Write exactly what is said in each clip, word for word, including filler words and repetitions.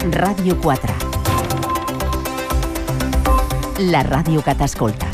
Ràdio quatre. La ràdio que t'escolta.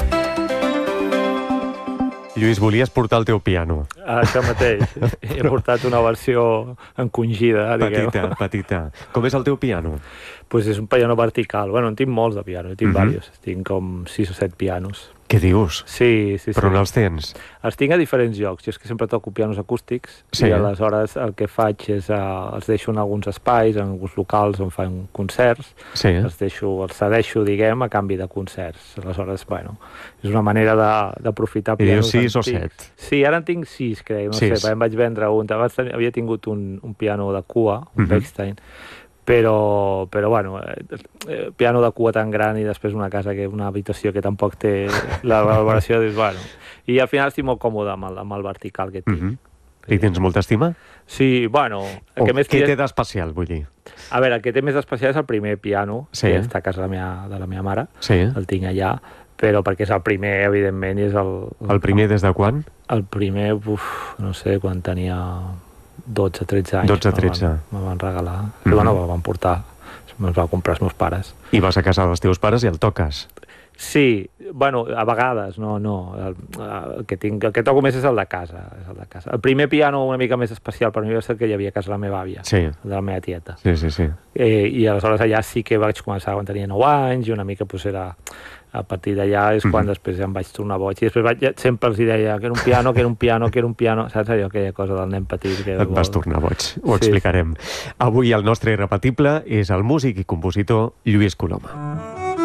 Lluís, volies portar el teu piano. Això mateix. He portat una versió encongida, digueu. Petita, petita. Com és el teu piano? Pues és un piano vertical. Bueno, en tinc molts de piano, en tinc Mhm. diversos. Tinc com sis o set pianos. Què dius? Sí, sí, sí. Però on els tens? Els tinc a diferents llocs. Jo és que sempre toco pianos acústics Sí. i aleshores el que faig és uh, els deixo en alguns espais, en alguns locals on fan concerts. Sí. Els deixo, els cedeixo, diguem, a canvi de concerts. Aleshores, bueno, és una manera de- d'aprofitar I dius pianos sis o antics. set? Sí, ara en tinc sis, crec. No Sis. sé, perquè em vaig vendre un. Abans tenia- havia tingut un, un piano de cua, un Mhm. Bechstein, però, però bueno, eh, eh, piano de cua tan gran i després una casa, que una habitació que tampoc té la valoració, dius, bueno. I al final estic molt còmode amb el, amb el vertical que tinc. Mhm. Li tens molta estima? Sí, bueno... El O que més què tira- té d'especial, vull dir? A veure, el que té més especial és el primer piano, Sí. que està a casa de la meva, de la meva mare. Sí. El tinc allà, però perquè és el primer, evidentment, i és el... El primer des de quan? El primer, uf, no sé, quan tenia dotze, tretze anys. dotze, tretze. Me van, me van regalar. Mhm. Mm. Bueno, me van portar. Me'ls van comprar els meus pares. I vas a casa dels teus pares i el toques. Sí, bueno, a vegades, no, no. El, el, que tinc, el que toco més és el de casa, és el de casa. El primer piano una mica més especial per mi va ser el que hi havia a casa de la meva àvia, Sí. el de la meva tieta. Sí, sí, sí. Eh, I aleshores allà sí que vaig començar quan tenia nou anys i una mica pues, era... A partir d'allà és quan Mhm. després ja em vaig tornar boig. I després vaig, ja, sempre els deia que era un piano, que era un piano, que era un piano. Saps allò, aquella cosa del nen petit? Que Et vas vol... tornar boig. Ho Sí, explicarem. Avui el nostre irrepetible és el músic i compositor Lluís Coloma.